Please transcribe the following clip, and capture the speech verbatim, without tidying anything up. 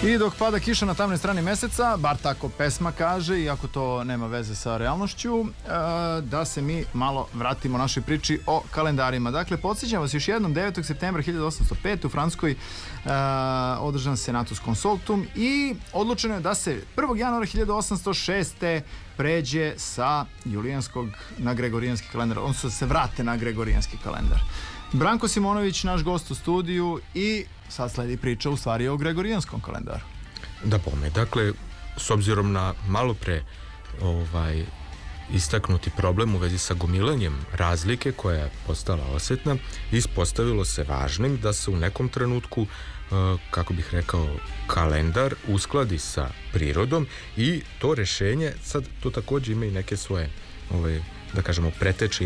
I dok pada kiša na tamnoj strani meseca, bar tako pesma kaže, iako to nema veze sa realnošću, da se mi malo vratimo našoj priči o kalendarima. Dakle, podsjećam vas još jednom, devetog septembra hiljadu osamsto pete u Francuskoj održan Senatus Consultum i odlučeno je da se prvog januara hiljadu osamsto šeste pređe sa julijanskog na gregorijanski kalendar, odnosno da se vrate na gregorijanski kalendar. Branko Simonović, naš gost u studiju, i sad sledi priča u stvari o gregorijanskom kalendaru. Da bome, dakle, s obzirom na malo pre ovaj, istaknuti problem u vezi sa gomilanjem razlike koja je postala osetna, ispostavilo se važnim da se u nekom trenutku, kako bih rekao, kalendar uskladi sa prirodom i to rešenje, sad to takođe ima i neke svoje, ovaj, da kažemo, preteče